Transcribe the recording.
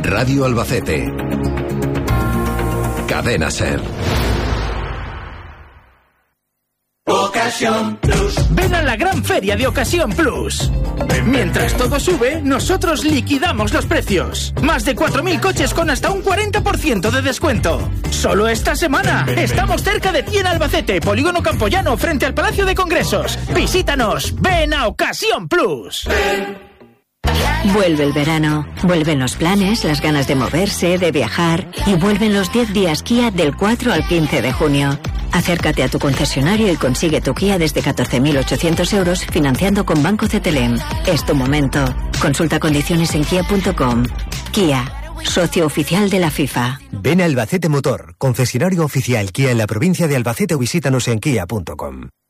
Radio Albacete. Cadena SER. Ocasión Plus. Ven a la gran feria de Ocasión Plus. Mientras todo sube, nosotros liquidamos los precios. Más de 4.000 coches con hasta un 40% de descuento. Solo esta semana. Estamos cerca de ti en Albacete, Polígono Campoyano, frente al Palacio de Congresos. Visítanos. Ven a Ocasión Plus. Vuelve el verano, vuelven los planes, las ganas de moverse, de viajar y vuelven los 10 días Kia del 4 al 15 de junio. Acércate a tu concesionario y consigue tu Kia desde 14.800 euros financiando con Banco CTLM. Es tu momento. Consulta condiciones en kia.com. Kia, socio oficial de la FIFA. Ven a Albacete Motor, concesionario oficial Kia en la provincia de Albacete o visítanos en kia.com.